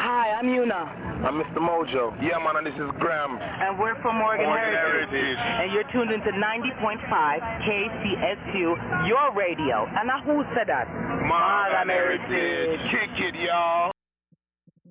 Hi, I'm Yuna. I'm Mr. Mojo. Yeah, man, and this is Graham. And we're from Morgan Heritage. And you're tuned into 90.5 KCSU, your radio. And now who said that? Morgan Heritage. Kick it, y'all.